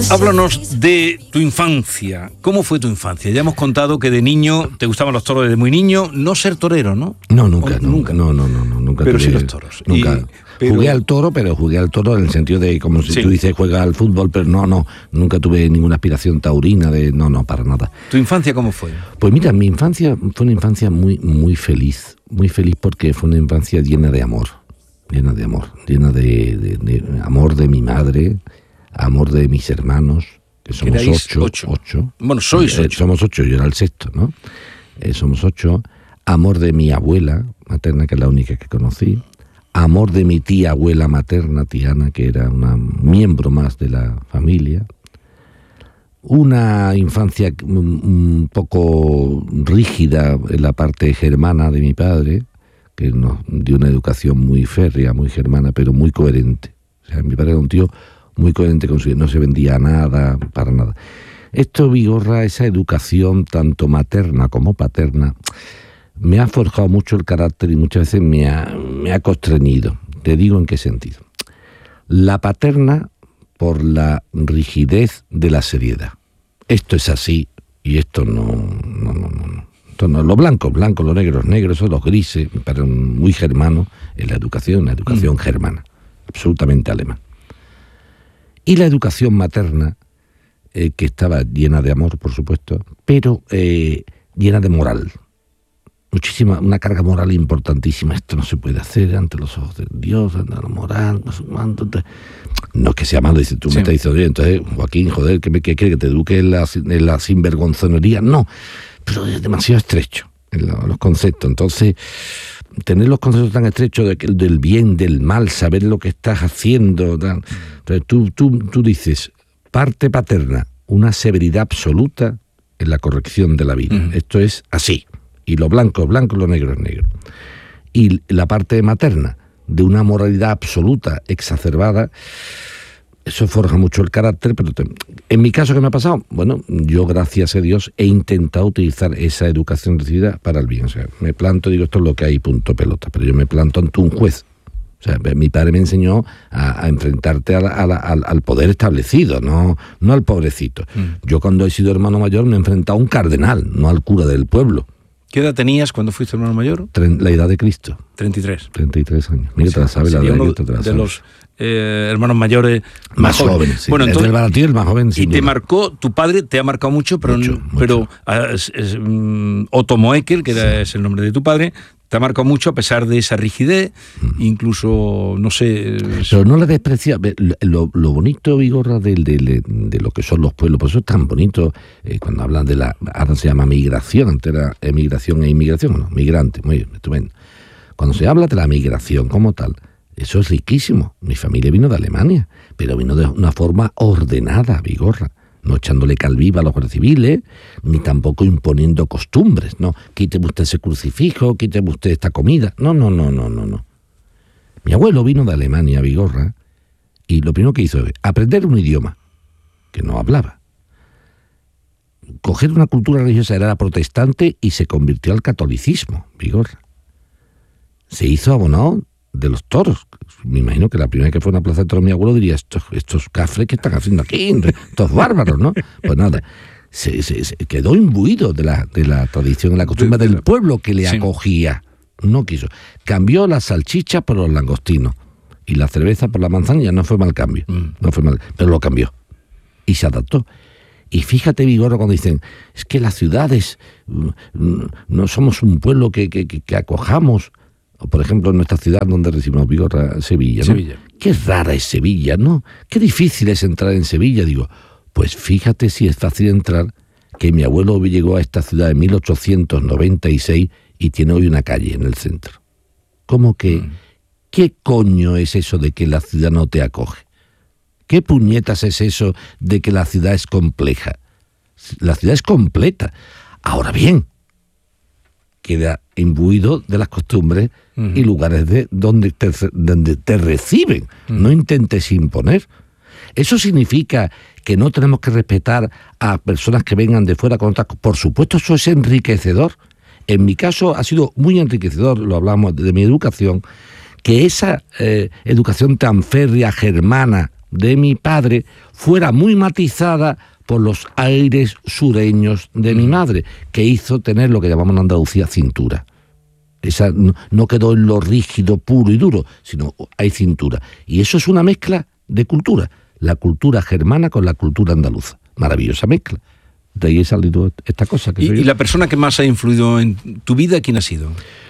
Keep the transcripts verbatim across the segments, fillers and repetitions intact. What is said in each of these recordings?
Háblanos de tu infancia. ¿Cómo fue tu infancia? Ya hemos contado que de niño te gustaban los toros desde muy niño. No ser torero, ¿no? No, nunca, O, no, nunca. No, no, no, no, nunca. Pero tuve, sí los toros. Nunca. Y, pero... Jugué al toro, pero jugué al toro en el sentido de, como si sí. tú dices, juega al fútbol, pero no, no. Nunca tuve ninguna aspiración taurina de, no, no, para nada. ¿Tu infancia cómo fue? Pues mira, mi infancia fue una infancia muy, muy feliz. Muy feliz porque fue una infancia llena de amor. Llena de amor. Llena de, de, de amor de mi madre, amor de mis hermanos, que somos ocho, ocho. ocho. Bueno, sois eh, ocho. Somos ocho, yo era el sexto, ¿no? Eh, somos ocho. Amor de mi abuela materna, que es la única que conocí. Amor de mi tía abuela materna, tía Ana, que era una miembro más de la familia. Una infancia un poco rígida en la parte germana de mi padre, que nos dio una educación muy férrea, muy germana, pero muy coherente. O sea, mi padre era un tío muy coherente con su vida, no se vendía nada, para nada. Esto, Vigorra, esa educación tanto materna como paterna, me ha forjado mucho el carácter y muchas veces me ha, me ha constreñido. Te digo en qué sentido. La paterna, por la rigidez de la seriedad. Esto es así y esto no, no, no, no. Esto no. Los blancos, blancos, los negros, negros, son los grises, me parece muy germano en la educación, la educación mm. germana, absolutamente alemán. Y la educación materna, eh, que estaba llena de amor, por supuesto, pero eh, llena de moral. Muchísima, una carga moral importantísima. Esto no se puede hacer ante los ojos de Dios, ante la moral, no sé cuánto. No es que sea malo, dice, tú sí. me estás diciendo, entonces, Joaquín, joder, ¿qué, qué quiere que te eduque en la, en la sinvergonzonería? No, pero es demasiado estrecho en lo, los conceptos. Entonces, tener los conceptos tan estrechos de, del bien, del mal, saber lo que estás haciendo. Tal. Entonces, tú, tú, tú dices, parte paterna, una severidad absoluta en la corrección de la vida. Uh-huh. Esto es así. Y lo blanco es blanco, lo negro es negro. Y la parte materna, de una moralidad absoluta, exacerbada, eso forja mucho el carácter, pero te, en mi caso, ¿qué me ha pasado? Bueno, yo, gracias a Dios, he intentado utilizar esa educación recibida para el bien. O sea, me planto, digo, esto es lo que hay, punto pelota, pero yo me planto ante un juez. O sea, mi padre me enseñó a, a enfrentarte a la, a la, al, al poder establecido, no, no al pobrecito. Mm. Yo, cuando he sido hermano mayor, me he enfrentado a un cardenal, no al cura del pueblo. ¿Qué edad tenías cuando fuiste hermano mayor? La edad de Cristo. treinta y tres. treinta y tres años. Mira, sí, te la sabes, la edad de Cristo te la sabes. De los eh, hermanos mayores más, más jóvenes. jóvenes sí. Bueno, entonces, el baratillo el más joven. Y te duda. marcó, tu padre te ha marcado mucho, pero, mucho, mucho. pero es, es, um, Otto Moekel, que era, sí. es el nombre de tu padre, te ha marcado mucho a pesar de esa rigidez, mm. incluso, no sé... Pero no la desprecia. Lo, lo bonito, Vigorra, de, de, de, de lo que son los pueblos, por eso es tan bonito eh, cuando hablan de la... Ahora se llama migración, antes era emigración e inmigración, bueno, migrante, muy bien, estupendo. Cuando se habla de la migración como tal, eso es riquísimo. Mi familia vino de Alemania, pero vino de una forma ordenada, Vigorra. No echándole cal viva a los guardias civiles, ni tampoco imponiendo costumbres, no, quíteme usted ese crucifijo, quíteme usted esta comida, no, no, no, no, no, no. Mi abuelo vino de Alemania, Vigorra, y lo primero que hizo es aprender un idioma que no hablaba, coger una cultura religiosa, era protestante y se convirtió al catolicismo, Vigorra. Se hizo abonado de los toros. Me imagino que la primera vez que fue a una plaza de toros mi abuelo diría, estos, estos cafres que están haciendo aquí, estos bárbaros, ¿no? Pues nada, se, se, se quedó imbuido de la, de la tradición, de la costumbre de, de del pueblo que le sí. acogía. No quiso. Cambió la salchicha por los langostinos y la cerveza por la manzana, no fue mal cambio, mm. no fue mal, pero lo cambió y se adaptó. Y fíjate, Vigorra, cuando dicen, es que las ciudades, no somos un pueblo que, que, que, que acojamos. Por ejemplo, en nuestra ciudad donde recibimos, Vigorra, Sevilla, ¿no? Sevilla. Qué rara es Sevilla, ¿no? Qué difícil es entrar en Sevilla. Digo, pues fíjate si es fácil entrar, que mi abuelo llegó a esta ciudad en mil ochocientos noventa y seis y tiene hoy una calle en el centro. ¿Cómo que? Mm. ¿Qué coño es eso de que la ciudad no te acoge? ¿Qué puñetas es eso de que la ciudad es compleja? La ciudad es completa. Ahora bien, queda imbuido de las costumbres uh-huh. y lugares de donde te, donde te reciben. Uh-huh. No intentes imponer. Eso significa que no tenemos que respetar a personas que vengan de fuera con otras. Por supuesto, eso es enriquecedor. En mi caso ha sido muy enriquecedor, lo hablamos de mi educación, que esa eh, educación tan férrea, germana, de mi padre fuera muy matizada por los aires sureños de mi madre, que hizo tener lo que llamamos en Andalucía cintura. Esa no, no quedó en lo rígido, puro y duro, sino hay cintura. Y eso es una mezcla de cultura, la cultura germana con la cultura andaluza. Maravillosa mezcla. De ahí ha salido esta cosa. Que ¿Y, soy ¿Y la persona que más ha influido en tu vida, quién ha sido?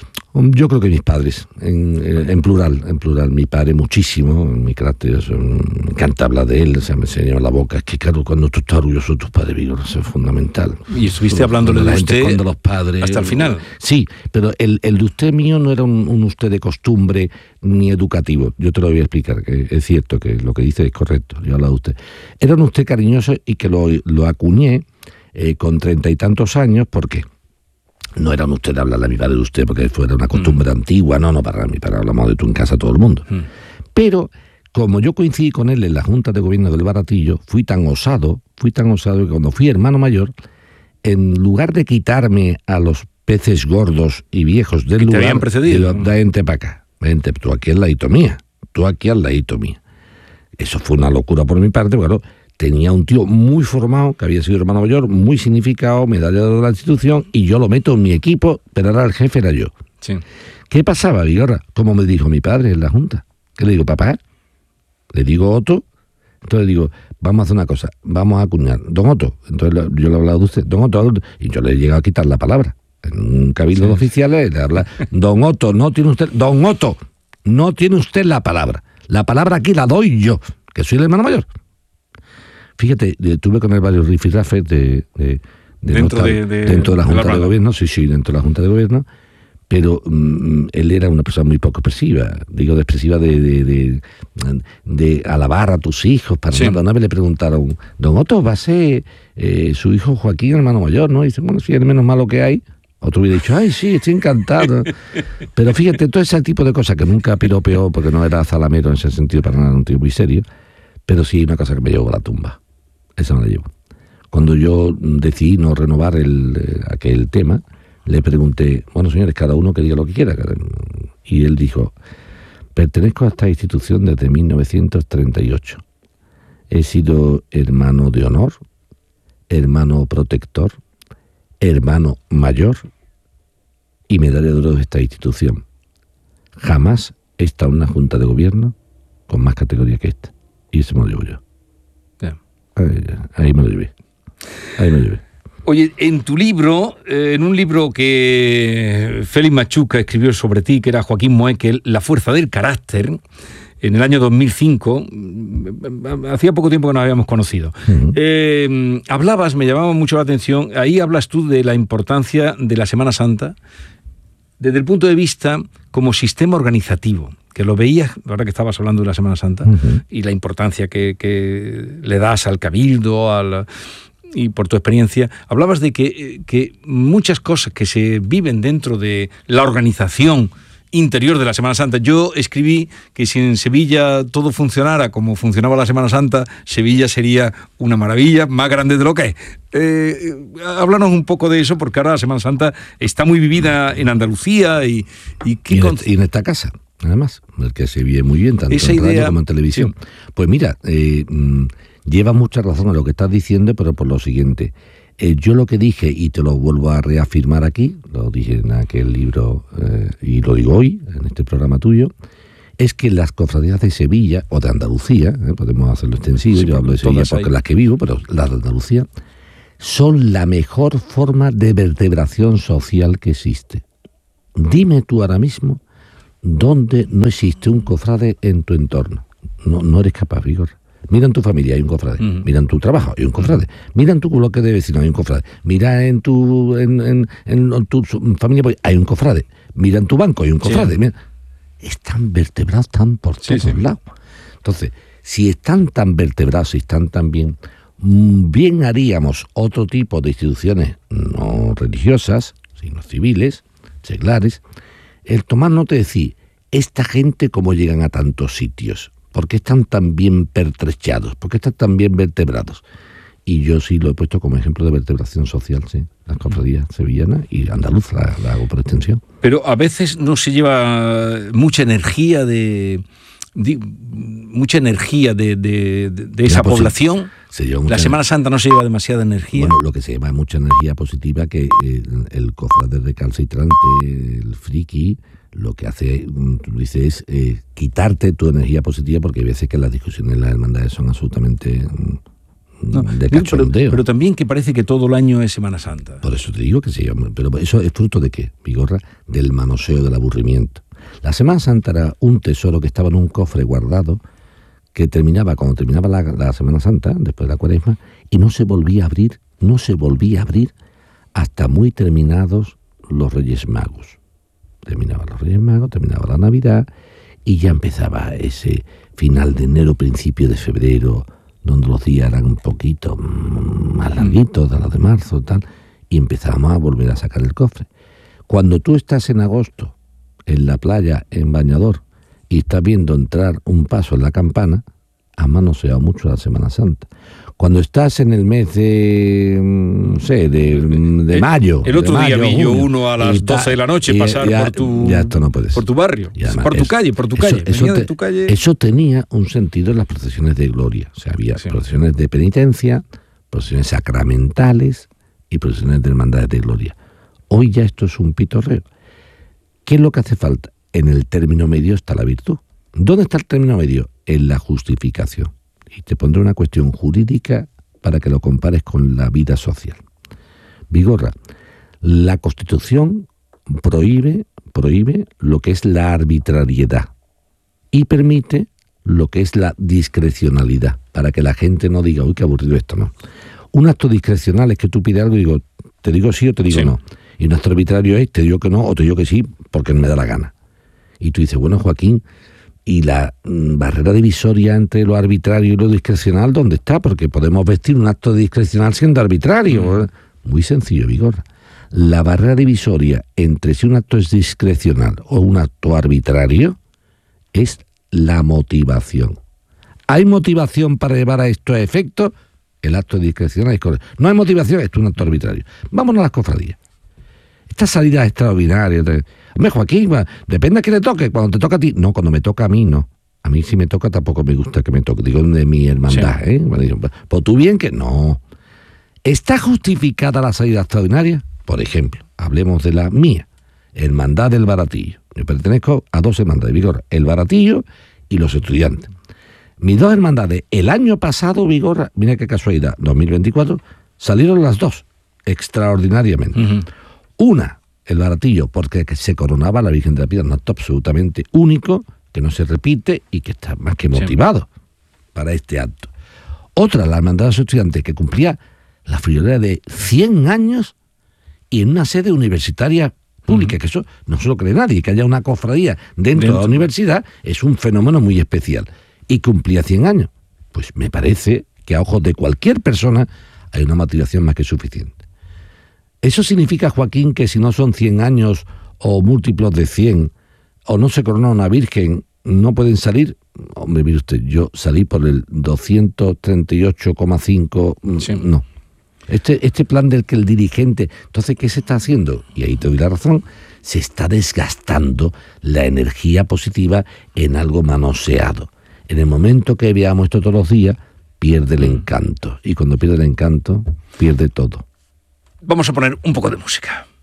Yo creo que mis padres, en, en plural, en plural, mi padre muchísimo, mi carácter, me encanta hablar de él, o sea, me enseñó la boca, es que claro, cuando tú estás orgulloso de tus padres, digo, eso es fundamental. Y estuviste hablándole de usted cuando los padres, hasta el final. Sí, pero el, el de usted mío no era un, un usted de costumbre ni educativo, yo te lo voy a explicar, que es cierto que lo que dice es correcto, yo hablo de usted. Era un usted cariñoso y que lo, lo acuñé eh, con treinta y tantos años, ¿por qué? No era un usted de hablarle a mi padre de usted porque fuera una costumbre mm. antigua, no, no, para mi padre hablamos de tú en casa a todo el mundo. Mm. Pero como yo coincidí con él en la Junta de Gobierno del Baratillo, fui tan osado, fui tan osado que cuando fui hermano mayor, en lugar de quitarme a los peces gordos y viejos del lugar, te habían precedido, digo, vente para acá, vente, tú aquí al ladito mía, tú aquí al ladito mía. Eso fue una locura por mi parte, claro. Tenía un tío muy formado, que había sido hermano mayor, muy significado, medallero de la institución, y yo lo meto en mi equipo, pero ahora el jefe era yo. Sí. ¿Qué pasaba, Vigorra? Como me dijo mi padre en la Junta. ¿Qué le digo, papá? Le digo, Otto. Entonces le digo, vamos a hacer una cosa, vamos a acuñar. Don Otto. Entonces yo le he hablado de usted. Don Otto. Y yo le he llegado a quitar la palabra. En un cabildo sí. de oficiales le habla, Don Otto, no tiene usted, Don Otto, no tiene usted la palabra. La palabra aquí la doy yo, que soy el hermano mayor. Fíjate, tuve con él varios rifirrafes de, de, de dentro, no de, de, dentro de la Junta de, la de Gobierno, sí, sí, dentro de la Junta de Gobierno, pero mm, él era una persona muy poco expresiva, digo, de expresiva de, de, de, de alabar a tus hijos, para sí. nada. Una vez le preguntaron, Don Otto, va a ser eh, su hijo Joaquín, hermano mayor, ¿no? Y dice, bueno, si es el menos malo que hay. Otro hubiera dicho, ay, sí, estoy encantado. Pero fíjate, todo ese tipo de cosas que nunca piropeó, porque no era zalamero en ese sentido, para nada, un tío muy serio, pero sí una cosa que me llevó a la tumba. Esa me la llevo. Cuando yo decidí no renovar el, eh, aquel tema, le pregunté, bueno, señores, cada uno que diga lo que quiera. Y él dijo, pertenezco a esta institución desde mil novecientos treinta y ocho. He sido hermano de honor, hermano protector, hermano mayor y medalla de oro de esta institución. Jamás he estado en una junta de gobierno con más categoría que esta. Y eso me lo llevo yo. Ahí, ahí me lo llevé. Ahí me lo llevé. Oye, en tu libro, eh, en un libro que Félix Machuca escribió sobre ti, que era Joaquín Moekel, La fuerza del carácter, en el año dos mil cinco, hacía poco tiempo que nos habíamos conocido, uh-huh. eh, hablabas, me llamaba mucho la atención, ahí hablas tú de la importancia de la Semana Santa desde el punto de vista como sistema organizativo, que lo veías, ahora que estabas hablando de la Semana Santa, uh-huh. y la importancia que, que le das al cabildo, al, y por tu experiencia, hablabas de que, que muchas cosas que se viven dentro de la organización interior de la Semana Santa. Yo escribí que si en Sevilla todo funcionara como funcionaba la Semana Santa, Sevilla sería una maravilla, más grande de lo que es. Eh, háblanos un poco de eso, porque ahora la Semana Santa está muy vivida en Andalucía y... Y, y, en, y en esta casa, además, que se vive muy bien, tanto esa en radio idea, como en televisión. Sí. Pues mira, eh, lleva mucha razón a lo que estás diciendo, pero por lo siguiente... Eh, yo lo que dije, y te lo vuelvo a reafirmar aquí, lo dije en aquel libro eh, y lo digo hoy, en este programa tuyo, es que las cofradías de Sevilla, o de Andalucía, eh, podemos hacerlo extensivo, sí, yo hablo de Sevilla porque es las que vivo, pero las de Andalucía, son la mejor forma de vertebración social que existe. Dime tú ahora mismo dónde no existe un cofrade en tu entorno. No, no eres capaz, Vigor. Mira en tu familia, hay un cofrade. Uh-huh. Mira en tu trabajo, hay un cofrade. Uh-huh. Mira en tu bloque de vecinos, hay un cofrade. Mira en tu, en, en, en tu familia, hay un cofrade. Mira en tu banco, hay un cofrade. Sí. Mira. Están vertebrados, están por todos sí, sí. lados. Entonces, si están tan vertebrados, si están tan bien, bien haríamos otro tipo de instituciones no religiosas, sino civiles, seglares, el tomar nota de decir, esta gente cómo llegan a tantos sitios. ¿Por qué están tan bien pertrechados? ¿Por qué están tan bien vertebrados? Y yo sí lo he puesto como ejemplo de vertebración social, sí. Las cofradías sevillanas y andaluz la, la hago por extensión. Pero a veces no se lleva mucha energía de, di, mucha energía de, de, de, de esa población. Mucha, la Semana Santa no se lleva demasiada energía. Bueno, lo que se lleva es mucha energía positiva, que el, el cofrade recalcitrante, el friki, lo que hace, tú dices, es eh, quitarte tu energía positiva, porque hay veces que las discusiones en las hermandades son absolutamente no, de cachondeo. Pero, pero también que parece que todo el año es Semana Santa. Por eso te digo que se llama. Pero eso es fruto de qué, Vigorra, del manoseo, del aburrimiento. La Semana Santa era un tesoro que estaba en un cofre guardado, que terminaba, cuando terminaba la, la Semana Santa, después de la Cuaresma, y no se volvía a abrir, no se volvía a abrir hasta muy terminados los Reyes Magos. Terminaban los Reyes Magos, terminaba la Navidad, y ya empezaba ese final de enero, principio de febrero, donde los días eran un poquito más larguitos de los de marzo, tal, y empezábamos a volver a sacar el cofre. Cuando tú estás en agosto, en la playa, en bañador, y estás viendo entrar un paso en la campana, has manoseado mucho la Semana Santa. Cuando estás en el mes de, no sé, de, de mayo... El otro de mayo, día vi yo junio, uno a las doce de la noche y, pasar ya, por tu ya esto no puede ser. por tu barrio, además, por tu eso, calle, por tu eso, calle. Eso, Venía te, de tu calle. Eso tenía un sentido en las procesiones de gloria. O sea, había sí. procesiones de penitencia, procesiones sacramentales y procesiones de hermandades de gloria. Hoy ya esto es un pitorreo. ¿Qué es lo que hace falta? En el término medio está la virtud. ¿Dónde está el término medio? En la justificación. Y te pondré una cuestión jurídica para que lo compares con la vida social. Vigorra, la Constitución prohíbe, prohíbe lo que es la arbitrariedad y permite lo que es la discrecionalidad, para que la gente no diga, uy, qué aburrido esto, no. Un acto discrecional es que tú pides algo y digo, te digo sí o te digo sí. no. Y un acto arbitrario es, te digo que no o te digo que sí, porque me da la gana. Y tú dices, bueno, Joaquín, ¿y la mm, barrera divisoria entre lo arbitrario y lo discrecional dónde está? Porque podemos vestir un acto discrecional siendo arbitrario. Mm. Muy sencillo, Vigorra. La barrera divisoria entre si un acto es discrecional o un acto arbitrario es la motivación. ¿Hay motivación para llevar a esto a efecto? El acto discrecional es correcto. No hay motivación, esto es un acto arbitrario. Vámonos a las cofradías. Estas salidas extraordinarias... Hombre, Joaquín, depende a quién le toque. Cuando te toca a ti, no, cuando me toca a mí, no. A mí si me toca tampoco me gusta que me toque. Digo, de mi hermandad, sí. ¿eh? Pues tú bien que no. ¿Está justificada la salida extraordinaria? Por ejemplo, hablemos de la mía, Hermandad del Baratillo. Yo pertenezco a dos hermandades de Vigorra, el Baratillo y los Estudiantes. Mis dos hermandades, el año pasado, Vigorra, mira qué casualidad, dos mil veinticuatro, salieron las dos, extraordinariamente. Uh-huh. Una, el Baratillo, porque se coronaba a la Virgen de la Piedad, un acto absolutamente único, que no se repite y que está más que motivado sí. para este acto. Otra, la Hermandad de los Estudiantes, que cumplía la friolera de cien años y en una sede universitaria pública, uh-huh. que eso no se lo cree nadie, que haya una cofradía dentro, dentro de la universidad es un fenómeno muy especial. Y cumplía cien años. Pues me parece que a ojos de cualquier persona hay una motivación más que suficiente. ¿Eso significa, Joaquín, que si no son cien años o múltiplos de cien, o no se corona una virgen, no pueden salir? Hombre, mire usted, yo salí por el doscientos treinta y ocho coma cinco, sí. no. Este, este plan del que el dirigente... Entonces, ¿qué se está haciendo? Y ahí te doy la razón. Se está desgastando la energía positiva en algo manoseado. En el momento que veamos esto todos los días, pierde el encanto. Y cuando pierde el encanto, pierde todo. Vamos a poner un poco de música.